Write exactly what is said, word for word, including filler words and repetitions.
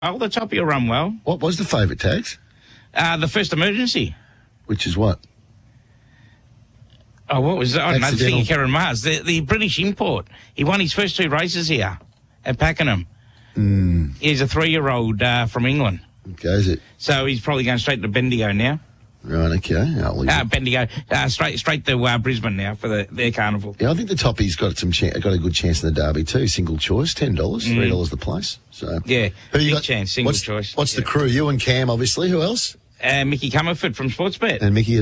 Oh, the top will run well. What was the favourite, Tags? Uh, the first emergency. Which is what? Oh, what was that? I don't know, the thing Accidental. of Karen Mars. The, the British import. He won his first two races here at Pakenham. Mm. He's a three-year-old uh, from England. Okay, is it? So he's probably going straight to Bendigo now. Right, okay. I'll leave Uh, it. Bendigo, uh, straight straight to uh, Brisbane now for the, their carnival. Yeah, I think the toppy's got some cha- got a good chance in the Derby too. Single choice, ten dollars, three dollars the place. So Yeah, who you big got? chance, single what's, choice. What's the Yeah. crew? You and Cam, obviously. Who else? Uh, Mickey Comerford from Sportsbet. And Mickey